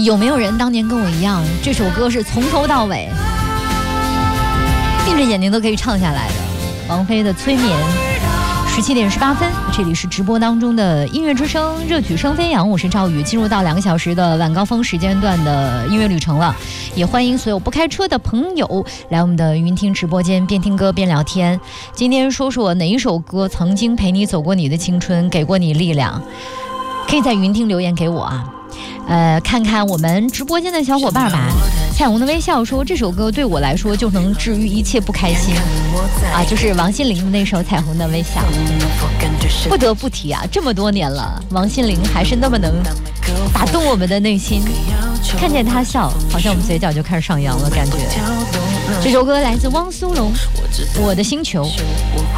有没有人当年跟我一样，这首歌是从头到尾闭着眼睛都可以唱下来的？王菲的《催眠》。17点18分，这里是直播当中的音乐之声，热曲声飞扬，我是赵宇，进入到2个小时的晚高峰时间段的音乐旅程了。也欢迎所有不开车的朋友来我们的云听直播间，边听歌边聊天。今天说说哪一首歌曾经陪你走过你的青春，给过你力量，可以在云听留言给我啊。看看我们直播间的小伙伴吧。彩虹的微笑说，这首歌对我来说就能治愈一切不开心啊，就是王心凌的那首《彩虹的微笑》。不得不提啊，这么多年了，王心凌还是那么能打动我们的内心，看见她笑，好像我们嘴角就开始上扬了，感觉。这首歌来自汪苏泷，《我的星球》。